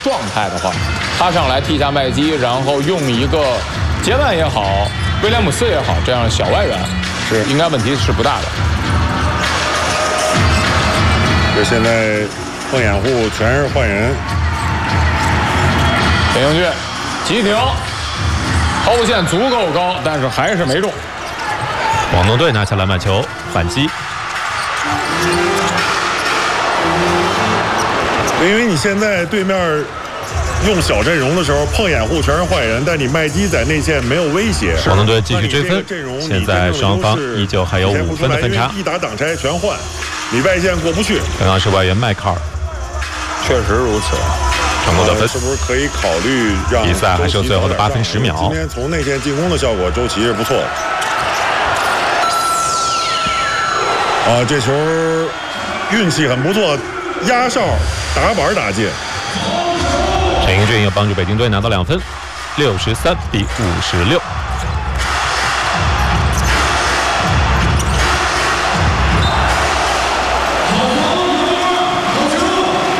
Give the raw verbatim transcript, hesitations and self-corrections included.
状态的话，他上来替下麦基，然后用一个杰曼也好，威廉姆斯也好，这样小外援是应该问题是不大的。 这现在碰掩护全是换人， 田英俊急停，后线足够高，但是还是没中。 广东队拿下篮板球，反击。 因为你现在对面用小阵容的时候碰掩护全是坏人，但你麦基在内线没有威胁。 广东队继续追分，现在双方依旧还有五分的分差。 一打挡拆全换，你外线过不去。 刚刚是外援迈克尔， 确实如此。 成功得分， 是不是可以考虑让比赛还剩最后的八分十秒？ 今天从内线进攻的效果，周琦是不错的。啊，这球运气很不错，压哨打板打进。 陈英俊又帮助北京队拿到两分，六十三比五十六。